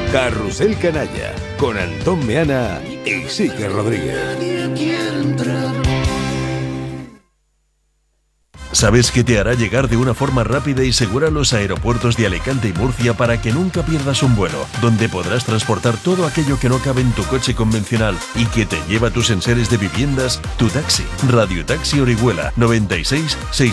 Carrusel Canalla, con Antón Meana y Sique Rodríguez. ¿Sabes qué te hará llegar de una forma rápida y segura a los aeropuertos de Alicante y Murcia para que nunca pierdas un vuelo? Donde podrás transportar todo aquello que no cabe en tu coche convencional y que te lleva a tus enseres de viviendas, tu taxi. Radio Taxi Orihuela, 96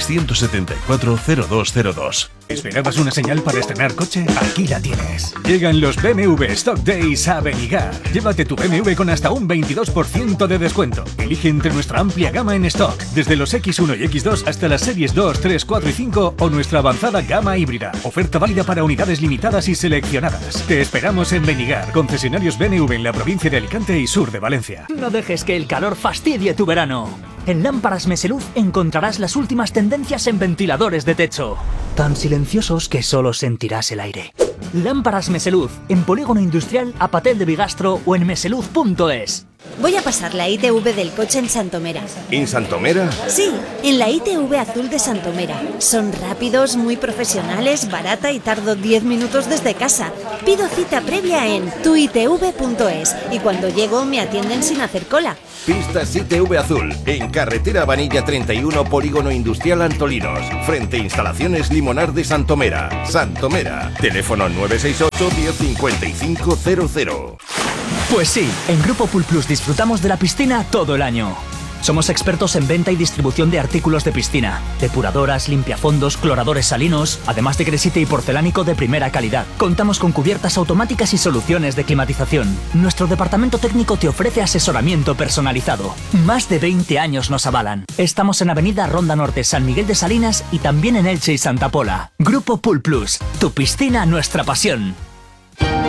674 0202. ¿Esperabas una señal para estrenar coche? Aquí la tienes. Llegan los BMW Stock Days a Benigar. Llévate tu BMW con hasta un 22% de descuento. Elige entre nuestra amplia gama en stock, desde los X1 y X2 hasta las series 2, 3, 4 y 5 o nuestra avanzada gama híbrida. Oferta válida para unidades limitadas y seleccionadas. Te esperamos en Benigar, concesionarios BMW en la provincia de Alicante y sur de Valencia. No dejes que el calor fastidie tu verano. En Lámparas Meseluz encontrarás las últimas tendencias en ventiladores de techo, tan silenciosos que solo sentirás el aire. Lámparas Meseluz, en Polígono Industrial, Apatel de Bigastro o en meseluz.es. Voy a pasar la ITV del coche en Santomera. ¿En Santomera? Sí, en la ITV azul de Santomera. Son rápidos, muy profesionales, barata y tardo 10 minutos desde casa. Pido cita previa en tuitv.es y cuando llego me atienden sin hacer cola. Pistas ITV Azul, en carretera Vanilla 31, Polígono Industrial Antolinos, frente a Instalaciones Limonar de Santomera. Santomera, teléfono 968 1055 00. Pues sí, en Grupo Pool Plus disfrutamos de la piscina todo el año. Somos expertos en venta y distribución de artículos de piscina, depuradoras, limpiafondos, cloradores salinos, además de gresite y porcelánico de primera calidad. Contamos con cubiertas automáticas y soluciones de climatización. Nuestro departamento técnico te ofrece asesoramiento personalizado. Más de 20 años nos avalan. Estamos en Avenida Ronda Norte, San Miguel de Salinas y también en Elche y Santa Pola. Grupo Pool Plus, tu piscina, nuestra pasión.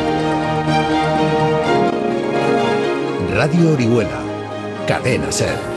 Radio Orihuela, Cadena Ser.